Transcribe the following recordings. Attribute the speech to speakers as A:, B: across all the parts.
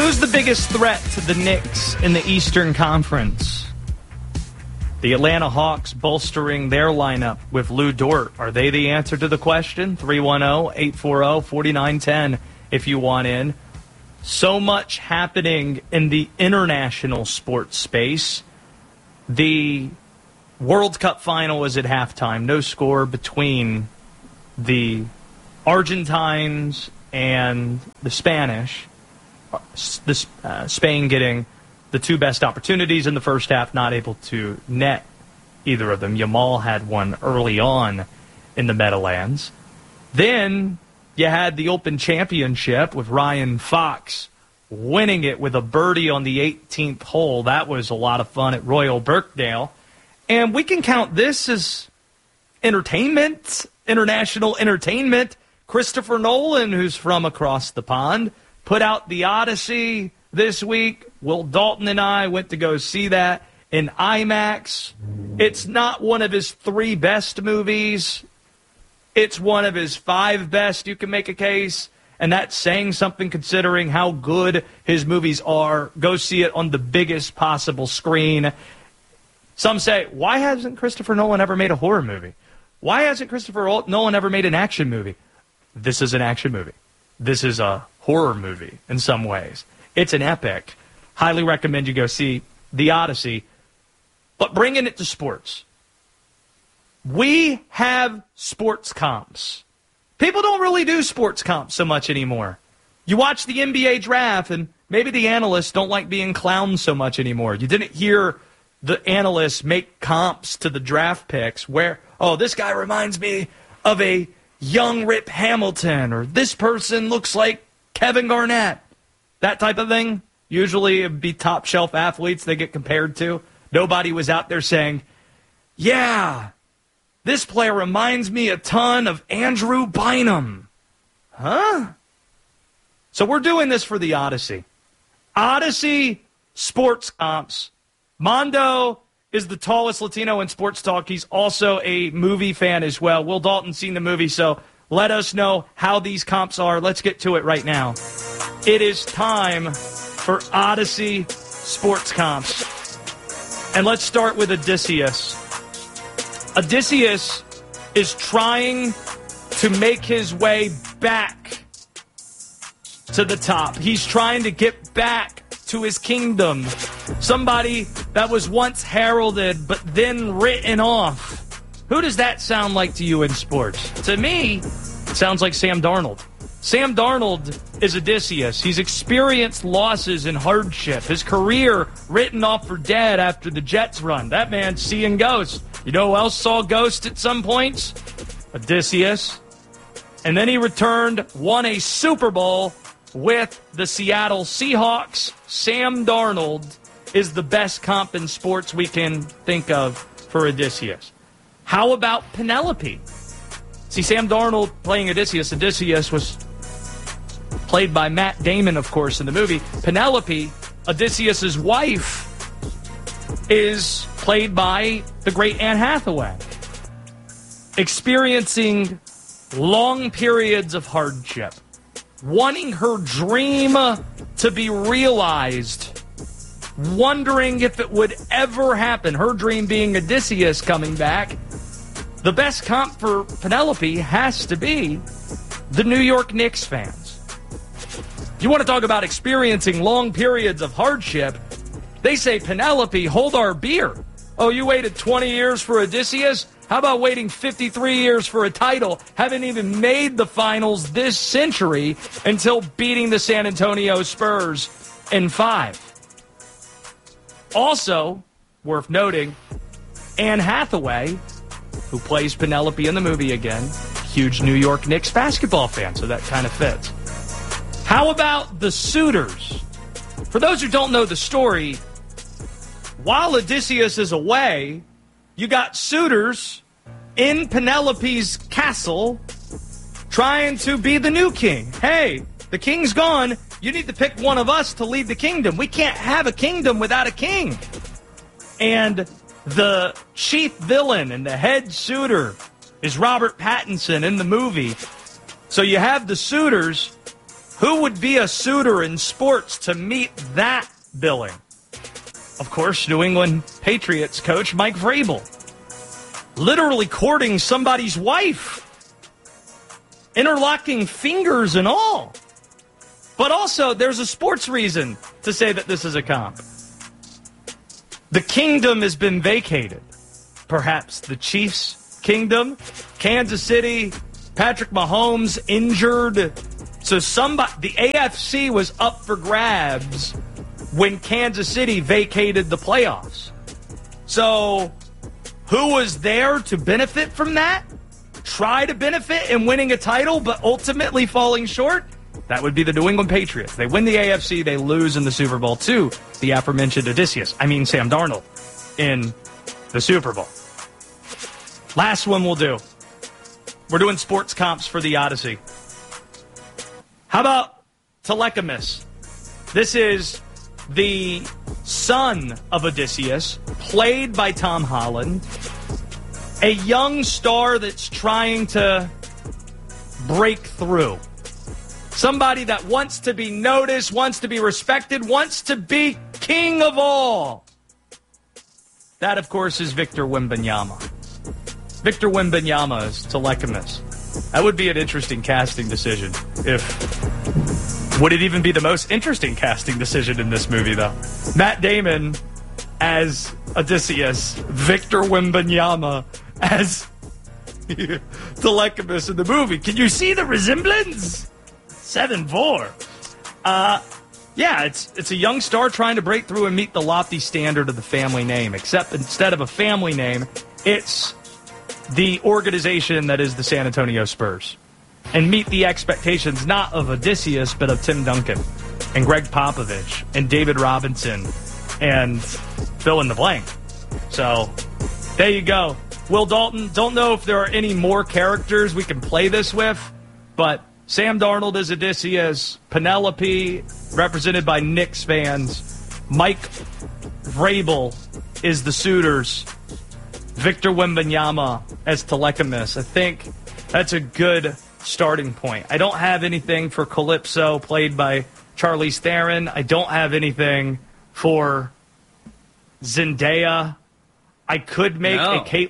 A: Who's the biggest threat to the Knicks in the Eastern Conference? The Atlanta Hawks bolstering their lineup with Lou Dort. Are they the answer to the question? 310-840-4910 if you want in. So much happening in the international sports space. The World Cup final is at halftime. No score between the Argentines and the Spanish. Spain getting the two best opportunities in the first half, not able to net either of them. Yamal had one early on in the Meadowlands. Then you had the Open Championship with Ryan Fox winning it with a birdie on the 18th hole. That was a lot of fun at Royal Birkdale. And we can count this as entertainment, international entertainment. Christopher Nolan, who's from across the pond, put out The Odyssey this week. Will Dalton and I went to go see that in IMAX. It's not one of his 3 best movies. It's one of his 5 best, you can make a case. And that's saying something considering how good his movies are. Go see it on the biggest possible screen. Some say, why hasn't Christopher Nolan ever made a horror movie? Why hasn't Christopher Nolan ever made an action movie? This is an action movie. This is a horror movie in some ways. It's an epic. Highly recommend you go see The Odyssey. But bringing it to sports. We have sports comps. People don't really do sports comps so much anymore. You watch the NBA draft, and maybe the analysts don't like being clowned so much anymore. You didn't hear the analysts make comps to the draft picks where, oh, this guy reminds me of a young Rip Hamilton, or this person looks like Kevin Garnett. That type of thing. Usually it would be top shelf athletes they get compared to. Nobody was out there saying, yeah, this player reminds me a ton of Andrew Bynum. Huh? So we're doing this for the Odyssey. Odyssey sports comps. Mondo is the tallest Latino in sports talk. He's also a movie fan as well. Will Dalton's seen the movie, so let us know how these comps are. Let's get to it right now. It is time for Odyssey sports comps. And let's start with Odysseus. Odysseus is trying to make his way back to the top. He's trying to get back to his kingdom. Somebody that was once heralded but then written off. Who does that sound like to you in sports? To me, it sounds like Sam Darnold. Sam Darnold is Odysseus. He's experienced losses and hardship. His career written off for dead after the Jets run. That man's seeing ghosts. You know who else saw ghosts at some points? Odysseus. And then he returned, won a Super Bowl with the Seattle Seahawks. Sam Darnold is the best comp in sports we can think of for Odysseus. How about Penelope? See, Sam Darnold playing Odysseus. Odysseus was played by Matt Damon, of course, in the movie. Penelope, Odysseus' wife, is played by the great Anne Hathaway. Experiencing long periods of hardship. Wanting her dream to be realized. Wondering if it would ever happen. Her dream being Odysseus coming back. The best comp for Penelope has to be the New York Knicks fans. You want to talk about experiencing long periods of hardship? They say, Penelope, hold our beer. Oh, you waited 20 years for Odysseus? How about waiting 53 years for a title? Haven't even made the finals this century until beating the San Antonio Spurs in 5. Also, worth noting, Anne Hathaway, who plays Penelope in the movie again, huge New York Knicks basketball fan, so that kind of fits. How about the suitors? For those who don't know the story, while Odysseus is away, you got suitors in Penelope's castle trying to be the new king. Hey, the king's gone. You need to pick one of us to lead the kingdom. We can't have a kingdom without a king. And the chief villain and the head suitor is Robert Pattinson in the movie. So you have the suitors Who would be a suitor in sports to meet that billing? Of course, New England Patriots coach Mike Vrabel. Literally courting somebody's wife. Interlocking fingers and all. But also, there's a sports reason to say that this is a comp. The kingdom has been vacated. Perhaps the Chiefs' kingdom. Kansas City, Patrick Mahomes injured. So the AFC was up for grabs when Kansas City vacated the playoffs. So who was there to benefit from that? Try to benefit in winning a title, but ultimately falling short? That would be the New England Patriots. They win the AFC, they lose in the Super Bowl to the aforementioned Sam Darnold in the Super Bowl. Last one we'll do. We're doing sports comps for the Odyssey. How about Telecommus? This is the son of Odysseus, played by Tom Holland. A young star that's trying to break through. Somebody that wants to be noticed, wants to be respected, wants to be king of all. That, of course, is Victor Wembanyama. Victor Wembanyama is Telecommus. That would be an interesting casting decision. Would it even be the most interesting casting decision in this movie, though? Matt Damon as Odysseus, Victor Wembanyama as Telecommus in the movie. Can you see the resemblance? 7'4". Yeah, it's a young star trying to break through and meet the lofty standard of the family name. Except instead of a family name, it's the organization that is the San Antonio Spurs. And meet the expectations not of Odysseus, but of Tim Duncan and Greg Popovich and David Robinson and fill in the blank. So there you go. Will Dalton, don't know if there are any more characters we can play this with, but Sam Darnold is Odysseus, Penelope, represented by Knicks fans, Mike Vrabel is the suitors, Victor Wembanyama as Telecommus. I think that's a good starting point. I don't have anything for Calypso, played by Charlize Theron. I don't have anything for Zendaya. I could make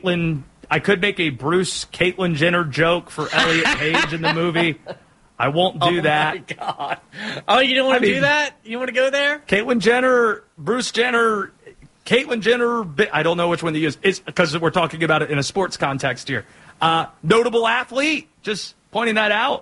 A: a Bruce Caitlyn Jenner joke for Elliot Page in the movie. I won't do that. Oh, my
B: God. Oh, you don't want to do that? You want to go there?
A: Caitlyn Jenner, Bruce Jenner, Caitlyn Jenner, I don't know which one to use. It's because we're talking about it in a sports context here. Notable athlete, just pointing that out,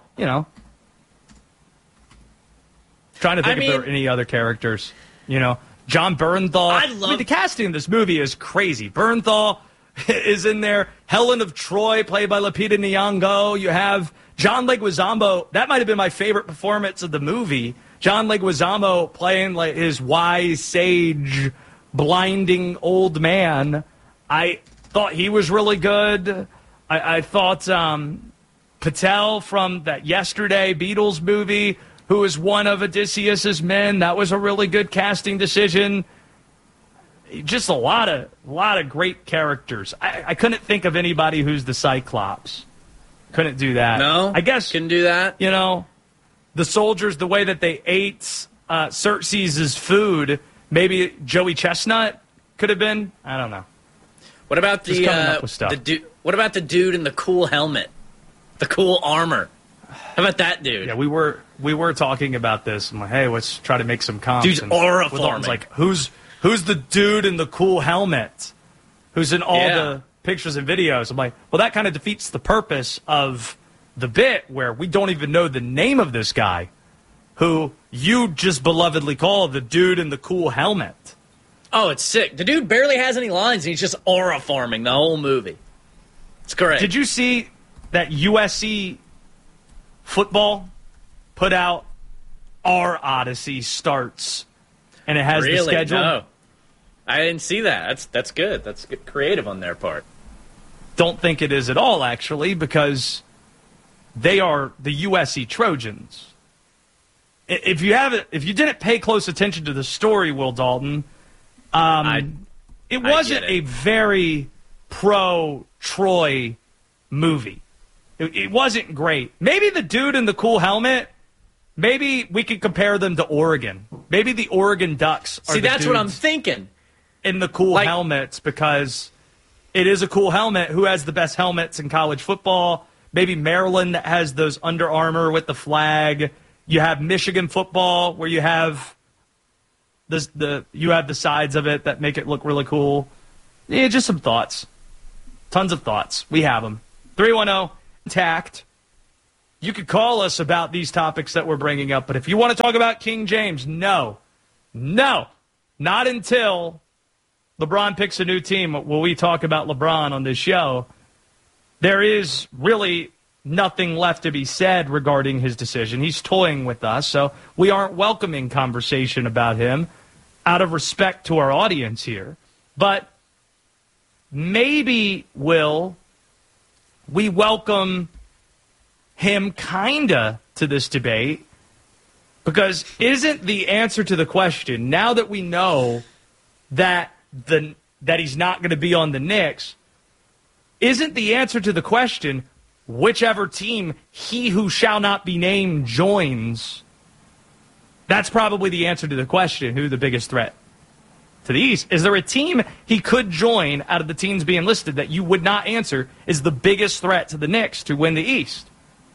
A: Trying to think if there are any other characters, John Bernthal. The casting in this movie is crazy. Bernthal is in there. Helen of Troy, played by Lupita Nyong'o. You have John Leguizamo. That might have been my favorite performance of the movie. John Leguizamo playing like his wise, sage, blinding old man. I thought he was really good. I thought Patel from that Yesterday Beatles movie, who is one of Odysseus's men, that was a really good casting decision. Just a lot of great characters. I couldn't think of anybody who's the Cyclops. Couldn't do that.
B: No,
A: I guess
B: couldn't do that.
A: The soldiers, the way that they ate Xerxes' food, maybe Joey Chestnut could have been. I don't know.
B: What about the dude? What about the dude in the cool helmet, the cool armor? How about that dude?
A: Yeah, we were talking about this. I'm like, hey, let's try to make some comps.
B: Dude's aura forming.
A: Like, who's the dude in the cool helmet? Who's in all the pictures and videos? I'm like, well, that kind of defeats the purpose of the bit where we don't even know the name of this guy, who you just belovedly call the dude in the cool helmet.
B: Oh, it's sick. The dude barely has any lines, and he's just aura forming the whole movie. It's great.
A: Did you see that USC football put out Our Odyssey Starts, and it has the schedule?
B: No. I didn't see that. That's good. That's good, creative on their part.
A: Don't think it is at all, actually, because they are the USC Trojans. If you didn't pay close attention to the story, Will Dalton, it wasn't a very pro-Troy movie. It wasn't great. Maybe the dude in the cool helmet maybe we could compare them to Oregon. Maybe the Oregon Ducks are
B: that's what I'm thinking.
A: In the cool helmets, because it is a cool helmet. Who has the best helmets in college football? Maybe Maryland that has those Under Armour with the flag. You have Michigan football where you have the sides of it that make it look really cool. Yeah, just some thoughts. Tons of thoughts. We have them. 310 intact. You could call us about these topics that we're bringing up, but if you want to talk about King James, no, not until LeBron picks a new team will we talk about LeBron on this show. There is really nothing left to be said regarding his decision. He's toying with us, so we aren't welcoming conversation about him out of respect to our audience here. But maybe, Will, we welcome him kinda to this debate, because isn't the answer to the question, now that we know that he's not going to be on the Knicks, isn't the answer to the question, whichever team he who shall not be named joins, that's probably the answer to the question, who the biggest threat to the East? Is there a team he could join out of the teams being listed that you would not answer is the biggest threat to the Knicks to win the East?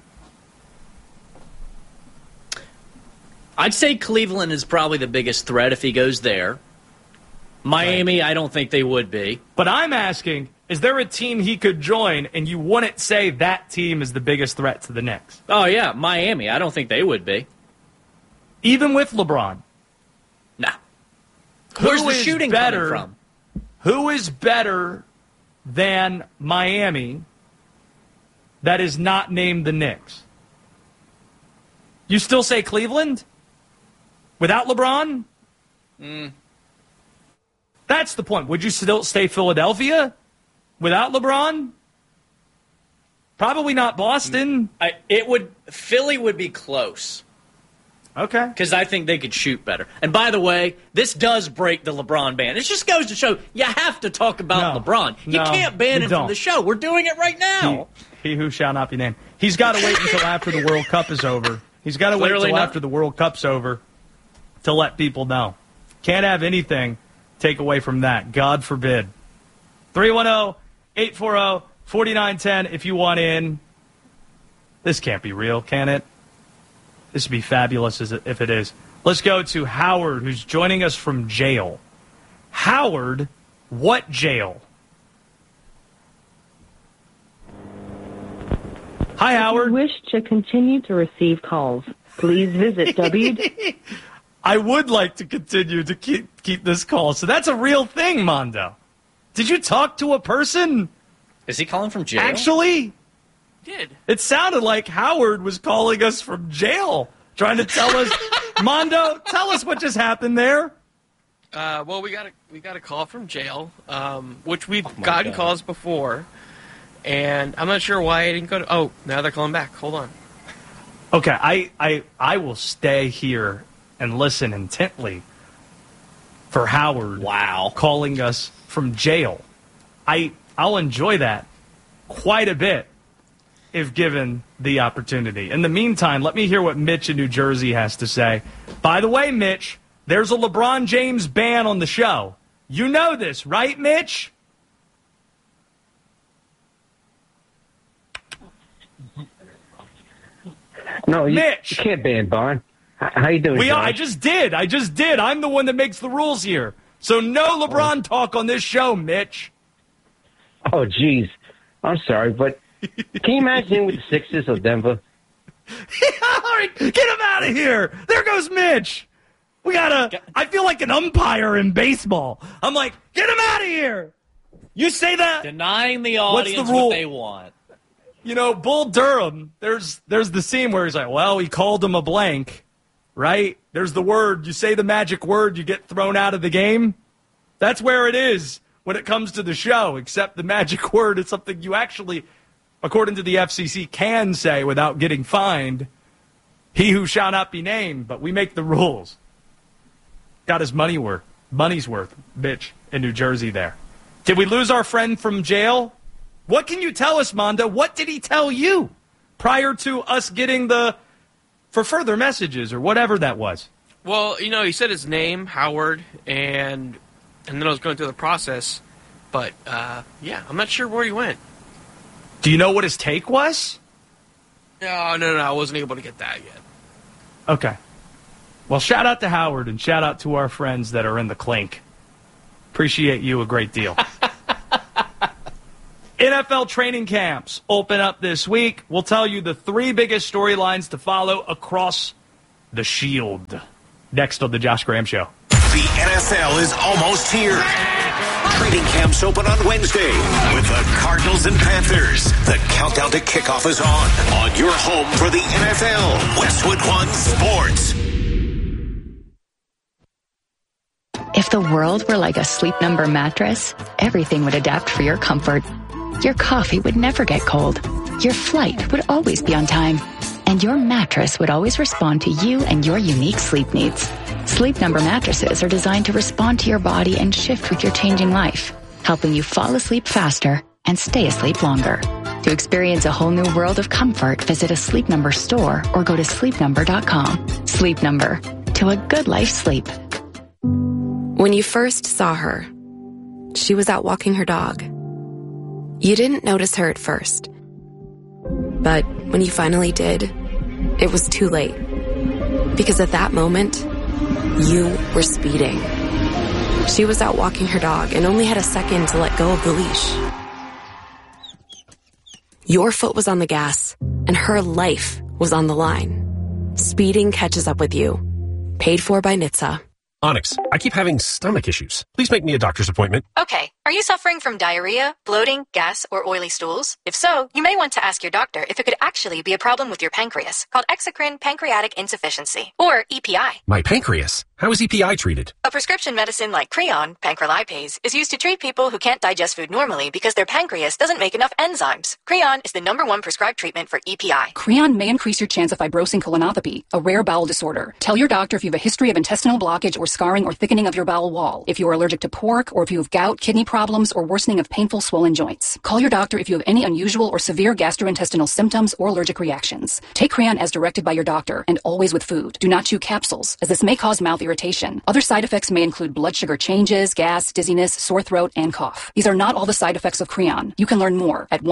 B: I'd say Cleveland is probably the biggest threat if he goes there. Miami, right. I don't think they would be.
A: But I'm asking, is there a team he could join and you wouldn't say that team is the biggest threat to the Knicks?
B: Oh, yeah, Miami. I don't think they would be.
A: Even with LeBron?
B: Nah. Where's the shooting coming from?
A: Who is better than Miami that is not named the Knicks? You still say Cleveland? Without LeBron? That's the point. Would you still stay Philadelphia without LeBron? Probably not Boston.
B: Philly would be close.
A: Okay.
B: Because I think they could shoot better. And by the way, this does break the LeBron ban. It just goes to show you have to talk about LeBron. You can't ban him from the show. We're doing it right now.
A: He who shall not be named. He's got to wait until after the World Cup is over. He's got to wait until after the World Cup's over to let people know. Can't have anything take away from that. God forbid. 310-840-4910 if you want in. This can't be real, can it? This would be fabulous if it is. Let's go to Howard, who's joining us from jail. Howard, what jail? Hi, Howard.
C: If you wish to continue to receive calls, please visit
A: I would like to continue to keep this call. So that's a real thing, Mondo. Did you talk to a person?
B: Is he calling from jail?
A: Actually,
D: did.
A: It sounded like Howard was calling us from jail, trying to tell us. Mondo, tell us what just happened there.
D: Well, we got a call from jail, which we've gotten calls before, and I'm not sure why I didn't go to. Oh, now they're calling back. Hold on.
A: Okay, I will stay here and listen intently for Howard.
B: Wow,
A: calling us from jail. I'll enjoy that quite a bit if given the opportunity. In the meantime, let me hear what Mitch in New Jersey has to say. By the way, Mitch, there's a LeBron James ban on the show. You know this, right, Mitch?
E: No,
A: Mitch.
E: You can't ban Barn. How you doing, Josh?
A: I just did. I'm the one that makes the rules here. So no LeBron talk on this show, Mitch.
E: Oh, geez. I'm sorry, but can you imagine with the Sixers of Denver?
A: All right, get him out of here. There goes Mitch. I feel like an umpire in baseball. I'm like, get him out of here. You say that.
B: Denying the audience what they want.
A: You know, Bull Durham, there's the scene where he's like, well, he called him a blank, right? There's the word. You say the magic word, you get thrown out of the game. That's where it is when it comes to the show, except the magic word is something you actually, according to the FCC, can say without getting fined. He who shall not be named, but we make the rules. Got his money's worth, bitch, in New Jersey there. Did we lose our friend from jail? What can you tell us, Mondo? What did he tell you prior to us getting the for further messages or whatever that was.
D: Well, he said his name, Howard, and then I was going through the process. But, I'm not sure where he went.
A: Do you know what his take was?
D: No, I wasn't able to get that yet.
A: Okay. Well, shout out to Howard and shout out to our friends that are in the clink. Appreciate you a great deal. NFL training camps open up this week. We'll tell you the 3 biggest storylines to follow across the Shield. Next on the Josh Graham Show.
F: The NFL is almost here. Training camps open on Wednesday with the Cardinals and Panthers. The countdown to kickoff is on your home for the NFL, Westwood One Sports.
G: If the world were like a Sleep Number mattress, everything would adapt for your comfort. Your coffee would never get cold. Your flight would always be on time. And your mattress would always respond to you and your unique sleep needs. Sleep Number mattresses are designed to respond to your body and shift with your changing life, helping you fall asleep faster and stay asleep longer. To experience a whole new world of comfort, visit a Sleep Number store or go to sleepnumber.com. Sleep Number. To a good life sleep.
H: When you first saw her, she was out walking her dog. You didn't notice her at first. But when you finally did, it was too late. Because at that moment, you were speeding. She was out walking her dog and only had a second to let go of the leash. Your foot was on the gas, and her life was on the line. Speeding catches up with you. Paid for by NHTSA.
I: Onyx, I keep having stomach issues. Please make me a doctor's appointment.
J: Okay. Are you suffering from diarrhea, bloating, gas, or oily stools? If so, you may want to ask your doctor if it could actually be a problem with your pancreas, called exocrine pancreatic insufficiency, or EPI.
I: My pancreas? How is EPI treated?
J: A prescription medicine like Creon, pancrelipase, is used to treat people who can't digest food normally because their pancreas doesn't make enough enzymes. Creon is the #1 prescribed treatment for EPI.
K: Creon may increase your chance of fibrosing colonopathy, a rare bowel disorder. Tell your doctor if you have a history of intestinal blockage or scarring or thickening of your bowel wall, if you are allergic to pork, or if you have gout, kidney problems, or worsening of painful swollen joints. Call your doctor if you have any unusual or severe gastrointestinal symptoms or allergic reactions. Take Creon as directed by your doctor and always with food. Do not chew capsules, as this may cause mouth irritation. Other side effects may include blood sugar changes, gas, dizziness, sore throat, and cough. These are not all the side effects of Creon. You can learn more at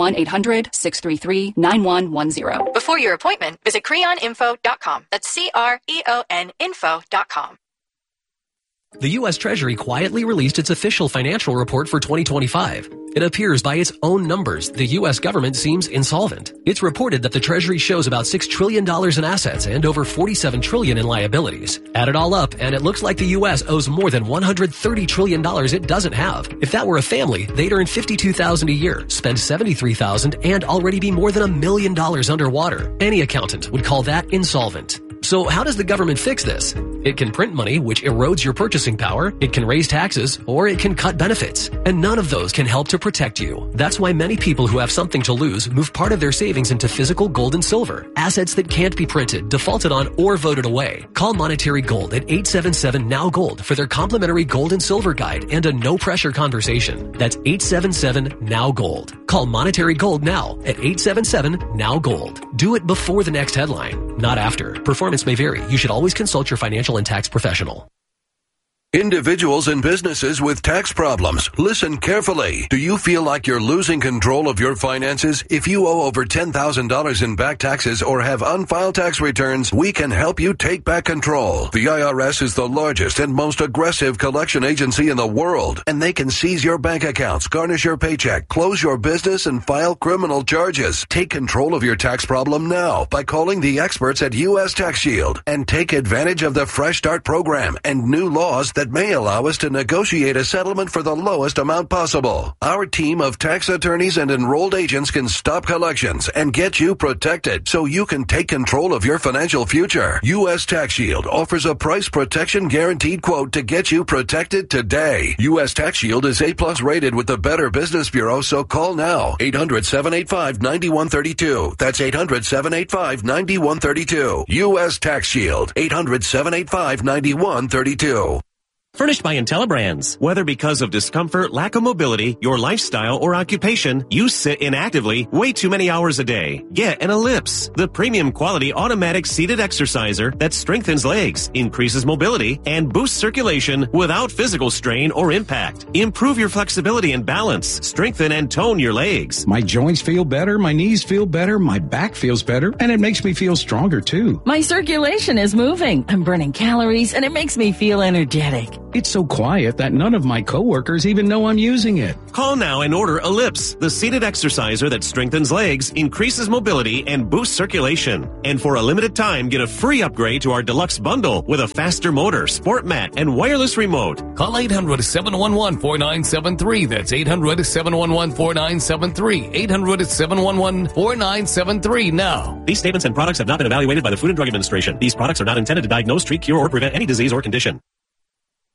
K: 1-800-633-9110.
J: Before your appointment, visit creoninfo.com. That's CREON info.com.
L: The U.S. Treasury quietly released its official financial report for 2025. It appears by its own numbers, the U.S. government seems insolvent. It's reported that the Treasury shows about $6 trillion in assets and over $47 trillion in liabilities. Add it all up, and it looks like the U.S. owes more than $130 trillion it doesn't have. If that were a family, they'd earn $52,000 a year, spend $73,000, and already be more than $1 million underwater. Any accountant would call that insolvent. So how does the government fix this? It can print money, which erodes your purchasing power, it can raise taxes, or it can cut benefits. And none of those can help to protect you. That's why many people who have something to lose move part of their savings into physical gold and silver, assets that can't be printed, defaulted on, or voted away. Call Monetary Gold at 877-NOW-GOLD for their complimentary gold and silver guide and a no-pressure conversation. That's 877-NOW-GOLD. Call Monetary Gold now at 877-NOW-GOLD. Do it before the next headline, not after. Performance may vary. You should always consult your financial and tax professional.
M: Individuals and businesses with tax problems, listen carefully. Do you feel like you're losing control of your finances? If you owe over $10,000 in back taxes or have unfiled tax returns, we can help you take back control. The IRS is the largest and most aggressive collection agency in the world, and they can seize your bank accounts, garnish your paycheck, close your business, and file criminal charges. Take control of your tax problem now by calling the experts at U.S. Tax Shield and take advantage of the Fresh Start program and new laws that may allow us to negotiate a settlement for the lowest amount possible. Our team of tax attorneys and enrolled agents can stop collections and get you protected so you can take control of your financial future. U.S. Tax Shield offers a price protection guaranteed quote to get you protected today. U.S. Tax Shield is A+ rated with the Better Business Bureau, so call now. 800-785-9132. That's 800-785-9132. U.S. Tax Shield. 800-785-9132.
N: Furnished by IntelliBrands. Whether because of discomfort, lack of mobility, your lifestyle, or occupation, you sit inactively way too many hours a day. Get an Ellipse, the premium quality automatic seated exerciser that strengthens legs, increases mobility, and boosts circulation without physical strain or impact. Improve your flexibility and balance. Strengthen and tone your legs.
O: My joints feel better, my knees feel better, my back feels better, and it makes me feel stronger too.
P: My circulation is moving. I'm burning calories, and it makes me feel energetic.
O: It's so quiet that none of my coworkers even know I'm using it.
N: Call now and order Ellipse, the seated exerciser that strengthens legs, increases mobility, and boosts circulation. And for a limited time, get a free upgrade to our deluxe bundle with a faster motor, sport mat, and wireless remote.
Q: Call 800-711-4973. That's 800-711-4973. 800-711-4973 now.
N: These statements and products have not been evaluated by the Food and Drug Administration. These products are not intended to diagnose, treat, cure, or prevent any disease or condition.